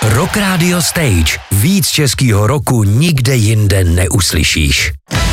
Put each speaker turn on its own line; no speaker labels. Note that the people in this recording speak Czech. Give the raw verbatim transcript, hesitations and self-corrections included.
Rock Radio Stage. Víc českýho roku nikde jinde neuslyšíš.